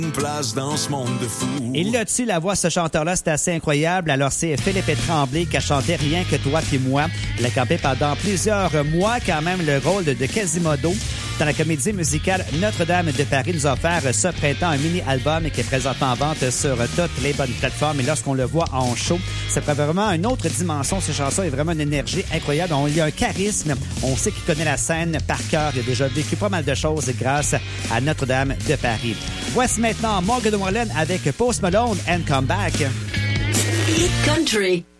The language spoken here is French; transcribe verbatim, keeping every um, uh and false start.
Une place dans ce monde de fous. Il l'a-tu, la voix, ce chanteur-là, c'est assez incroyable. Alors, c'est Philippe Tremblay qui a chanté Rien que toi puis moi. Il a campé pendant plusieurs mois, quand même, le rôle de, de Quasimodo dans la comédie musicale Notre-Dame de Paris. Nous a offert ce printemps un mini-album qui est présentement en vente sur toutes les bonnes plateformes. Et lorsqu'on le voit en show, ça prend vraiment une autre dimension. Ces chansons, il y a vraiment une énergie incroyable. On, il y a un charisme. On sait qu'il connaît la scène par cœur. Il a déjà vécu pas mal de choses grâce à Notre-Dame de Paris. Voici maintenant Morgan Wallen avec Post Malone and Come Back. Hit Country.